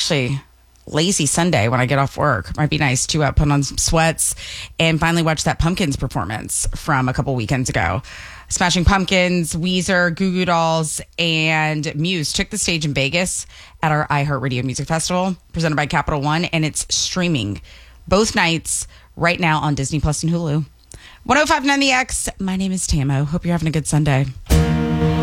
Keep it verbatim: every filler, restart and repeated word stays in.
actually lazy Sunday when I get off work. Might be nice to uh, put on some sweats and finally watch that Pumpkins performance from a couple weekends ago. Smashing Pumpkins, Weezer, Goo Goo Dolls, and Muse took the stage in Vegas at our iHeartRadio Music Festival, presented by Capital One, and it's streaming both nights right now on Disney Plus and Hulu. one oh five point nine The X. My name is Tamo. Hope you're having a good Sunday.